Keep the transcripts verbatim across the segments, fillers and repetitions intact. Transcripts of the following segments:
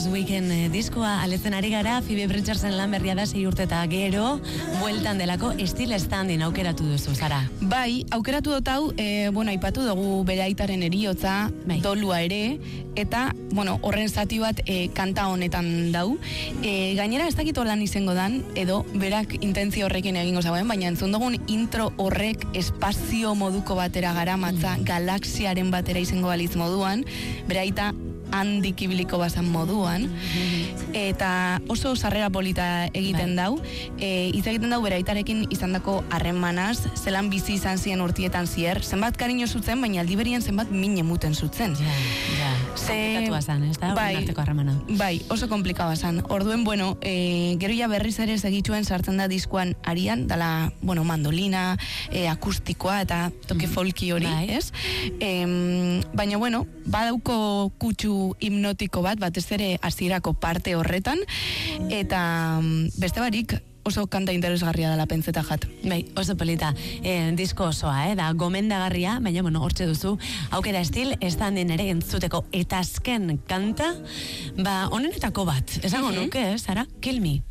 Lost Weekend eh, diskoa aletzen ari gara, Phoebe Bridgersen lan berria da sei urte eta gero, bueltan delako Still Standing aukeratu duzu, Zara. Bai, aukeratu dut hau, e, bueno, aipatu dugu bere aitaren eriotza, bai. dolua ere, eta, bueno, horren zati bat e, kanta honetan dau. E, gainera ez dakit lan izango dan, edo berak intentzio horrekin egingo zagoen, baina entzun dugun intro horrek espazio moduko batera garamatza, mm. galaxiaren batera izango baliz moduan, bere aita handik ibiliko bazan moduan, eta oso sarrera polita egiten bai. dau, e, hitz egiten dau beraitarekin izandako harremanaz, zelan bizi izan ziren urtietan zier, zenbat kariño zutzen, baina aldi berien zenbat min emuten zutzen. Ja, ja, komplikatua zan, ez da, bai, arteko harremana. Bai, oso komplikatua zan. Orduen, bueno, e, gero ja berriz ere segituen sartzen da diskoan arian, dala, bueno, mandolina, e, akustikoa, eta toke folki hori, bai. ez? E, baina, bueno, badauko kutsu hipnotiko bat, batez ere hasierako parte horretan, eta beste barik oso kanta interesgarria dela pentseta jat. Bai, oso polita. E, disko osoa, eh, da gomendagarria, baina, bueno, hortxe duzu, aukera Still Standing ere entzuteko, eta azken kanta, ba, honenetako bat, esango uh-huh. nuke, Zara? Kill Me.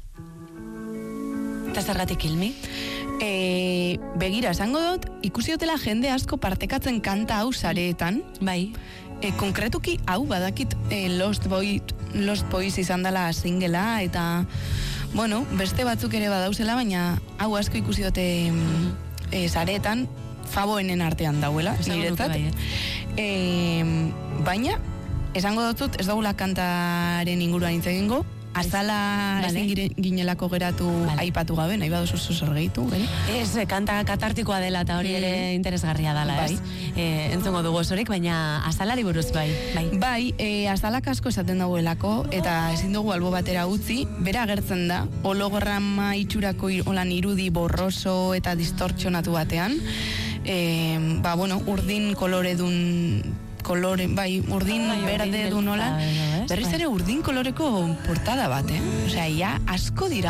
Eta zergatik Kill Me? E, begira, esango dut, ikusi dutela jende asko partekatzen kanta hau sareetan. Bai. E, konkretuki hau badakit e, Lost Boy, Lost Boys izan dela singela, eta bueno, beste batzuk ere badauzela, baina hau asko ikusi dute e, sareetan, faboenen artean dauela, niretzat. Bai, e, baina, esango dut, ez dagoela kantaren inguruan hitz egingo, azala vale. ezin ginelako geratu vale. aipatu gabe, nahi baduzu zer gehitu, bai? Ez, kanta katartikoa dela eta hori ere mm. interesgarria dela, bai. ez? E, entzungo dugu osorik, baina azalari buruz, bai. Bai, bai e, azalak asko esaten dagoelako, eta ezin dugu albo batera utzi, bera agertzen da, holograma itxurako holan irudi borroso eta distortsionatu batean, e, ba, bueno, urdin koloredun kolore, bai, urdin bai, berde du nola, berriz ere urdin koloreko portada bat, eh? Osea, ja, asko dira